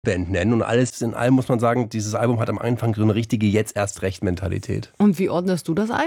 Band nennen. Und alles in allem muss man sagen, dieses Album hat am Anfang so eine richtige Jetzt-erst-recht-Mentalität. Und wie ordnest du das ein?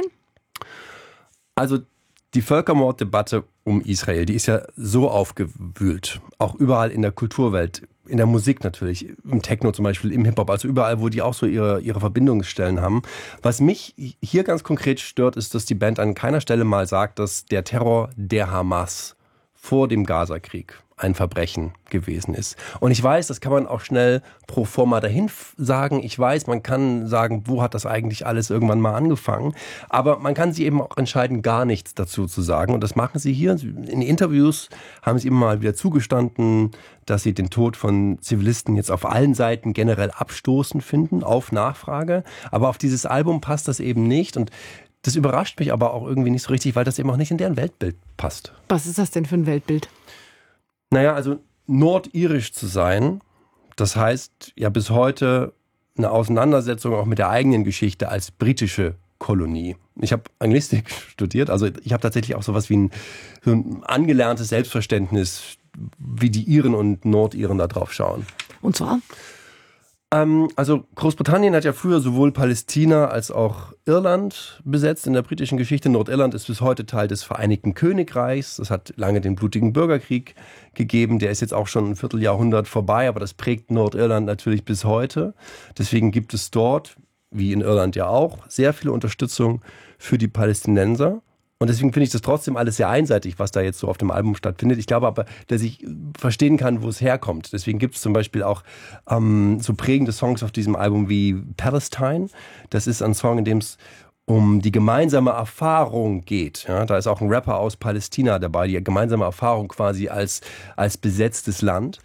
Also die Völkermorddebatte um Israel, die ist ja so aufgewühlt, auch überall in der Kulturwelt, in der Musik natürlich, im Techno zum Beispiel, im Hip-Hop, also überall, wo die auch so ihre Verbindungsstellen haben. Was mich hier ganz konkret stört, ist, dass die Band an keiner Stelle mal sagt, dass der Terror der Hamas vor dem Gaza-Krieg ein Verbrechen gewesen ist. Und ich weiß, das kann man auch schnell pro forma dahin sagen. Ich weiß, man kann sagen, wo hat das eigentlich alles irgendwann mal angefangen. Aber man kann sich eben auch entscheiden, gar nichts dazu zu sagen. Und das machen sie hier. In Interviews haben sie immer mal wieder zugestanden, dass sie den Tod von Zivilisten jetzt auf allen Seiten generell abstoßend finden, auf Nachfrage. Aber auf dieses Album passt das eben nicht. Und das überrascht mich aber auch irgendwie nicht so richtig, weil das eben auch nicht in deren Weltbild passt. Was ist das denn für ein Weltbild? Naja, also nordirisch zu sein, das heißt ja bis heute eine Auseinandersetzung auch mit der eigenen Geschichte als britische Kolonie. Ich habe Anglistik studiert, also ich habe tatsächlich auch sowas wie so ein angelerntes Selbstverständnis, wie die Iren und Nordiren da drauf schauen. Und zwar? Also Großbritannien hat ja früher sowohl Palästina als auch Irland besetzt in der britischen Geschichte. Nordirland ist bis heute Teil des Vereinigten Königreichs. Das hat lange den blutigen Bürgerkrieg gegeben. Der ist jetzt auch schon ein Vierteljahrhundert vorbei, aber das prägt Nordirland natürlich bis heute. Deswegen gibt es dort, wie in Irland ja auch, sehr viel Unterstützung für die Palästinenser. Und deswegen finde ich das trotzdem alles sehr einseitig, was da jetzt so auf dem Album stattfindet. Ich glaube aber, dass ich verstehen kann, wo es herkommt. Deswegen gibt es zum Beispiel auch so prägende Songs auf diesem Album wie Palestine. Das ist ein Song, in dem es um die gemeinsame Erfahrung geht. Ja, da ist auch ein Rapper aus Palästina dabei, die gemeinsame Erfahrung quasi als besetztes Land.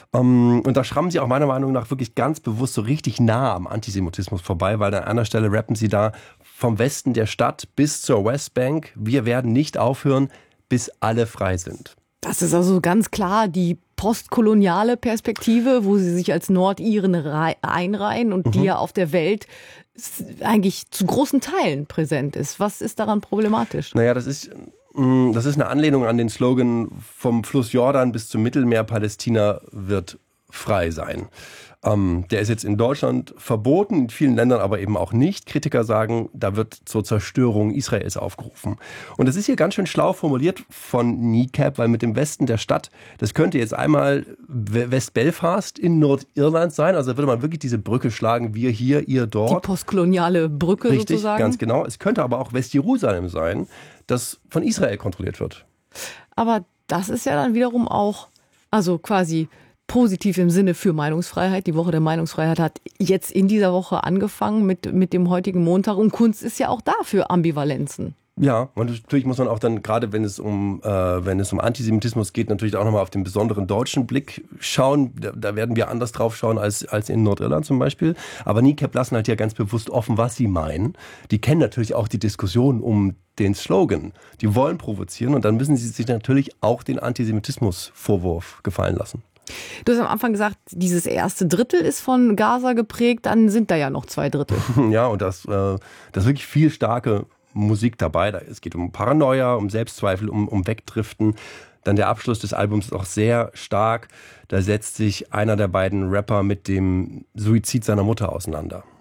Und da schrammen sie auch meiner Meinung nach wirklich ganz bewusst so richtig nah am Antisemitismus vorbei, weil an einer Stelle rappen sie da vom Westen der Stadt bis zur Westbank: Wir werden nicht aufhören, bis alle frei sind. Das ist also ganz klar die postkoloniale Perspektive, wo sie sich als Nordiren einreihen und die ja auf der Welt eigentlich zu großen Teilen präsent ist. Was ist daran problematisch? Naja, das ist eine Anlehnung an den Slogan: Vom Fluss Jordan bis zum Mittelmeer, Palästina wird frei sein. Der ist jetzt in Deutschland verboten, in vielen Ländern aber eben auch nicht. Kritiker sagen, da wird zur Zerstörung Israels aufgerufen. Und das ist hier ganz schön schlau formuliert von Kneecap, weil mit dem Westen der Stadt, das könnte jetzt einmal West-Belfast in Nordirland sein. Also da würde man wirklich diese Brücke schlagen, wir hier, ihr dort. Die postkoloniale Brücke. Richtig, sozusagen. Ganz genau. Es könnte aber auch West-Jerusalem sein, das von Israel kontrolliert wird. Aber das ist ja dann wiederum auch, also quasi positiv im Sinne für Meinungsfreiheit. Die Woche der Meinungsfreiheit hat jetzt in dieser Woche angefangen mit dem heutigen Montag. Und Kunst ist ja auch da für Ambivalenzen. Ja, und natürlich muss man auch dann, gerade wenn es um Antisemitismus geht, natürlich auch nochmal auf den besonderen deutschen Blick schauen. Da werden wir anders drauf schauen als in Nordirland zum Beispiel. Aber Kneecap lassen halt ja ganz bewusst offen, was sie meinen. Die kennen natürlich auch die Diskussion um den Slogan. Die wollen provozieren und dann müssen sie sich natürlich auch den Antisemitismus-Vorwurf gefallen lassen. Du hast am Anfang gesagt, dieses erste Drittel ist von Gaza geprägt, dann sind da ja noch 2 Drittel. Ja, und das ist wirklich viel starke Musik dabei. Es geht um Paranoia, um Selbstzweifel, um Wegdriften. Dann der Abschluss des Albums ist auch sehr stark. Da setzt sich einer der beiden Rapper mit dem Suizid seiner Mutter auseinander.